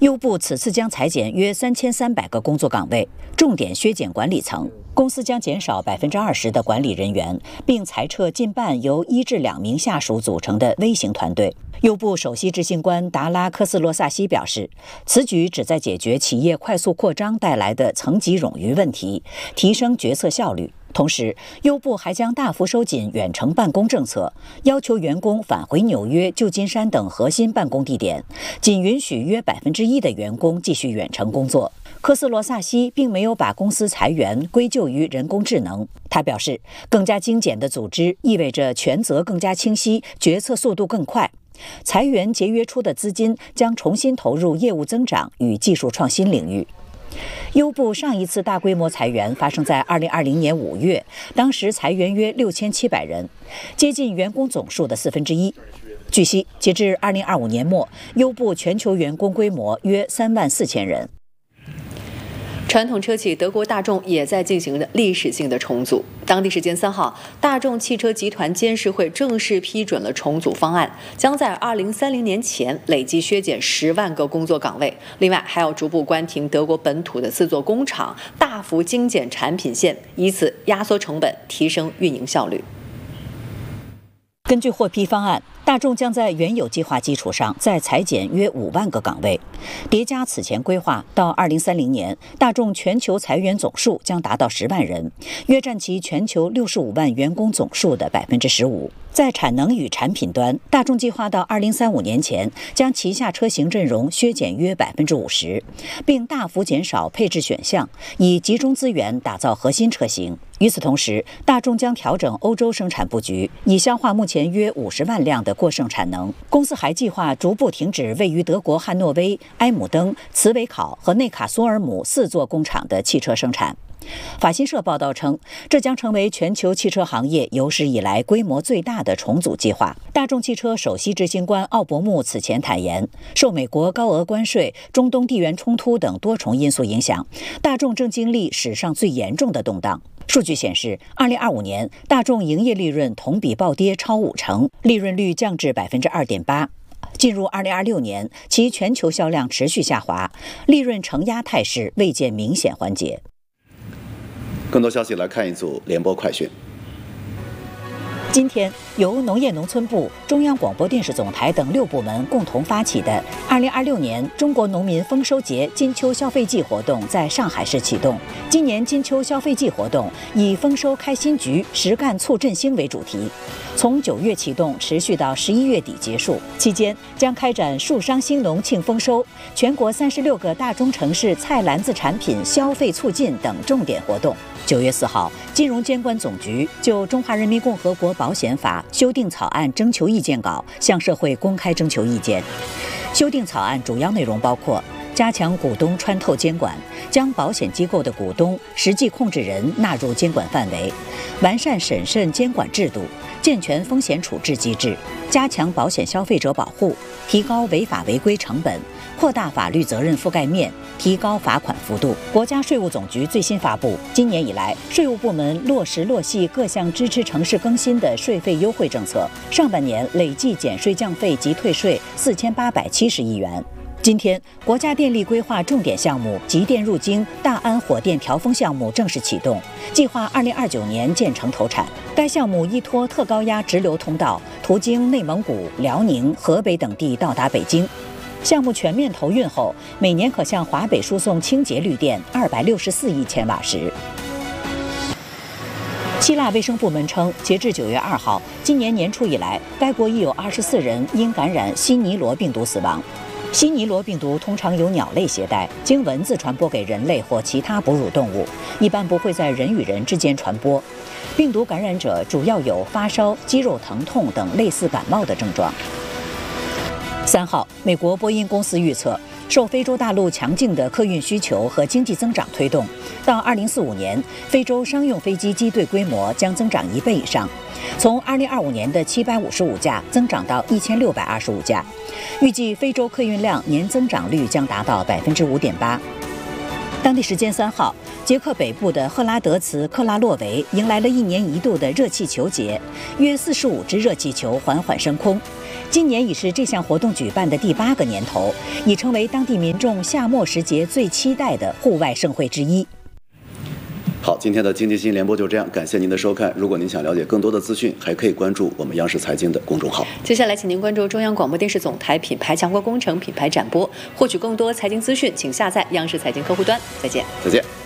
优步此次将裁减约3300个工作岗位，重点削减管理层。公司将减少20%的管理人员，并裁撤近半由1至2名下属组成的微型团队。优步首席执行官达拉科斯洛萨西表示，此举旨在解决企业快速扩张带来的层级冗余问题，提升决策效率。同时，优步还将大幅收紧远程办公政策，要求员工返回纽约、旧金山等核心办公地点，仅允许约1%的员工继续远程工作。科斯罗萨西并没有把公司裁员归咎于人工智能。他表示，更加精简的组织意味着权责更加清晰，决策速度更快。裁员节约出的资金将重新投入业务增长与技术创新领域。优步上一次大规模裁员发生在2020年5月，当时裁员约6700人，接近员工总数的1/4。据悉，截至2025年末，优步全球员工规模约34000人。 传统车企德国大众也在进行着历史性的重组。当地时间3号，大众汽车集团监事会正式批准了重组方案，将在2030年前累计削减10万个工作岗位。另外，还要逐步关停德国本土的4座工厂，大幅精简产品线，以此压缩成本，提升运营效率。 根据获批方案，大众将在原有计划基础上再裁减约5万个岗位，叠加此前规划，到2030年，大众全球裁员总数将达到10万人，约占其全球65万员工总数的15%。在产能与产品端，大众计划到2035年前将旗下车型阵容削减约50%，并大幅减少配置选项，以集中资源打造核心车型。与此同时，大众将调整欧洲生产布局，以消化目前约50万辆的过剩产能。公司还计划逐步停止位于德国汉诺威、埃姆登、茨韦考和内卡索尔姆4座工厂的汽车生产。法新社报道称，这将成为全球汽车行业有史以来规模最大的重组计划。大众汽车首席执行官奥伯穆此前坦言，受美国高额关税、中东地缘冲突等多重因素影响，大众正经历史上最严重的动荡。数据显示，2025年大众营业利润同比暴跌超50%，利润率降至2.8%。进入2026年，其全球销量持续下滑，利润承压态势未见明显缓解。 更多消息来看一组联播快讯。 今天，由农业农村部、中央广播电视总台等6部门共同发起的2026年中国农民丰收节金秋消费季活动在上海市启动。今年金秋消费季活动以丰收开新局，实干促振兴为主题，从9月启动，持续到11月底结束。期间将开展树商兴农庆丰收、全国36个大中城市菜篮子产品消费促进等重点活动。9月4号，金融监管总局就《中华人民共和国保险法》修订草案征求意见稿向社会公开征求意见。修订草案主要内容包括加强股东穿透监管，将保险机构的股东、实际控制人纳入监管范围，完善审慎监管制度，健全风险处置机制，加强保险消费者保护，提高违法违规成本，扩大法律责任覆盖面，提高罚款幅度。国家税务总局最新发布，今年以来，税务部门落实落细各项支持城市更新的税费优惠政策，上半年累计减税降费及退税4870亿元。今天，国家电力规划重点项目集电入京大安火电调峰项目正式启动，计划2029年建成投产。该项目依托特高压直流通道，途经内蒙古、辽宁、河北等地到达北京。项目全面投运后，每年可向华北输送清洁绿电264亿千瓦时。希腊卫生部门称，截至9月2号，今年年初以来，该国已有24人因感染西尼罗病毒死亡。西尼罗病毒通常由鸟类携带，经蚊子传播给人类或其他哺乳动物，一般不会在人与人之间传播。病毒感染者主要有发烧、肌肉疼痛等类似感冒的症状。3号，美国波音公司预测，受非洲大陆强劲的客运需求和经济增长推动，到2045年，非洲商用飞机机队规模将增长1倍以上，从2025年的755架增长到1625架。预计非洲客运量年增长率将达到5.8%。当地时间3号，捷克北部的赫拉德茨克拉洛维迎来了1年1度的热气球节，约45只热气球缓缓升空。 今年已是这项活动举办的第8个年头，已成为当地民众夏末时节最期待的户外盛会之一。 好，今天的经济新联播就这样，感谢您的收看。如果您想了解更多的资讯，还可以关注我们央视财经的公众号。 接下来，请您关注中央广播电视总台品牌强国工程品牌展播，获取更多财经资讯，请下载央视财经客户端。再见。 再见。